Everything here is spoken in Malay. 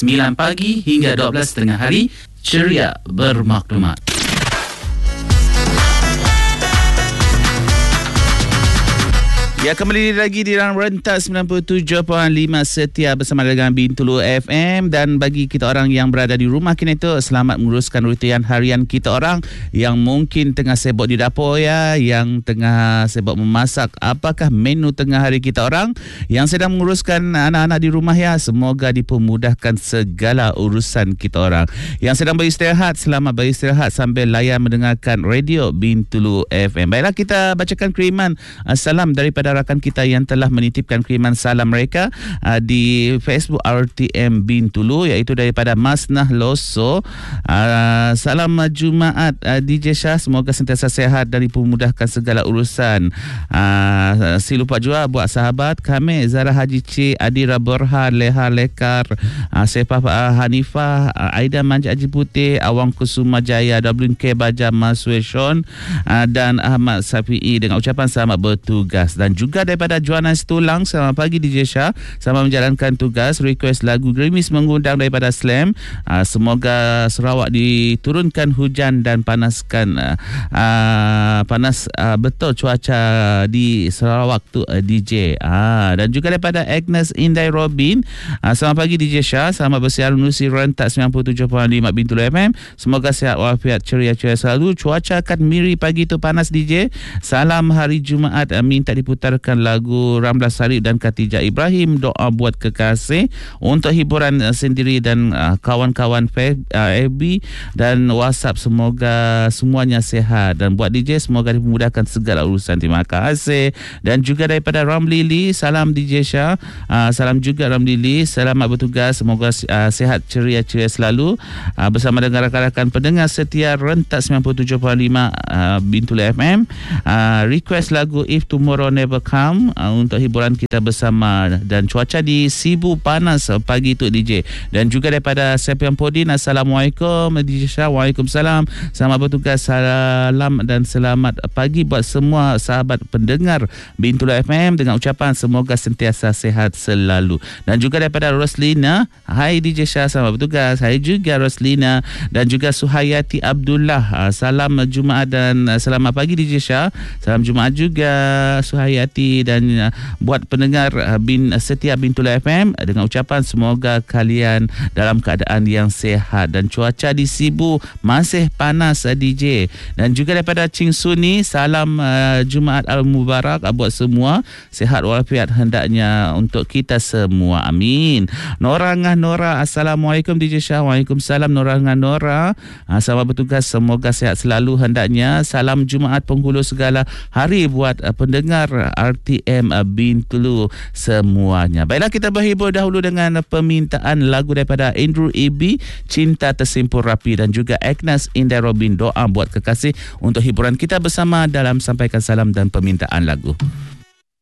9 pagi hingga 12 tengah hari, ceria bermaklumat. Ya, kembali lagi di dalam rentas 97.5 setia bersama dengan Bintulu FM. Dan bagi kita orang yang berada di rumah kini tu, selamat menguruskan rutian harian kita orang yang mungkin tengah sibuk di dapur ya, yang tengah sibuk memasak. Apakah menu tengah hari kita orang yang sedang menguruskan anak-anak di rumah ya? Semoga dipermudahkan segala urusan kita orang. Yang sedang beristirahat, selamat beristirahat sambil layan mendengarkan radio Bintulu FM. Baiklah, kita bacakan kiriman salam daripada rakan kita yang telah menitipkan kiriman salam mereka di Facebook RTM Bintulu, iaitu daripada Masnah Loso. Salam Jumaat DJ Shah, semoga sentiasa sihat dan dipermudahkan segala urusan. Si lupa juga buat sahabat kami Zara Haji C, Adira Borhan, Leha Lekar, Sepah Hanifah, Aida Manja Haji Putih, Awang Kusuma Jaya, WK Baja Masweshon dan Ahmad Safi'i dengan ucapan selamat bertugas. Dan juga daripada Juana Stulang, selamat pagi DJ Shah, selamat menjalankan tugas. Request lagu Gerimis Mengundang daripada Slam. Semoga Sarawak diturunkan hujan dan panaskan panas betul cuaca di Sarawak tu DJ. Dan juga daripada Agnes Indai Robin, selamat pagi DJ Shah, selamat bersiaran menerusi rentak 97.5 Bintulu FM. Semoga sihat walafiat, ceria-ceria selalu. Cuaca akan miri pagi tu panas DJ. Salam hari Jumaat, minta diputarkan lagu Ramlah Sarip dan Khatijah Ibrahim, Doa Buat Kekasih, untuk hiburan sendiri dan kawan-kawan FB dan WhatsApp. Semoga semuanya sihat, dan buat DJ semoga dimudahkan segala urusan. Terima kasih. Dan juga daripada Ramli Lee, salam DJ Shah, salam juga Ramli Lee, selamat bertugas, semoga sihat, ceria-ceria selalu bersama dengan rakan-rakan pendengar setia rentak 97.5 Bintulu FM. Request lagu If Tomorrow Never Come untuk hiburan kita bersama. Dan cuaca di Sibu panas pagi tu DJ. Dan juga daripada Sepian Podin, Assalamualaikum DJ Shah. Waalaikumsalam, selamat bertugas, salam dan selamat pagi buat semua sahabat pendengar Bintulu FM dengan ucapan semoga sentiasa sihat selalu. Dan juga daripada Roslina, hai DJ Shah, selamat bertugas. Hai juga Roslina. Dan juga Suhayati Abdullah, salam Jumaat dan selamat pagi DJ Shah. Salam Jumaat juga Suhayati. Dan buat pendengar setia Bintulu FM dengan ucapan semoga kalian dalam keadaan yang sihat. Dan cuaca di Sibu masih panas DJ. Dan juga daripada Ching Suni, salam Jumaat Al-Mubarak buat semua, sihat walafiat hendaknya untuk kita semua, amin. Nora Ngah Nora, Assalamualaikum DJ Shah. Waalaikumsalam Nora Ngah Nora, selamat bertugas, semoga sihat selalu hendaknya. Salam Jumaat penghulu segala hari buat pendengar RTM Bintulu semuanya. Baiklah, kita berhibur dahulu dengan permintaan lagu daripada Andrew E.B, Cinta Tersimpul Rapi, dan juga Agnes Indai Robin, Doa Buat Kekasih, untuk hiburan kita bersama dalam sampaikan salam dan permintaan lagu.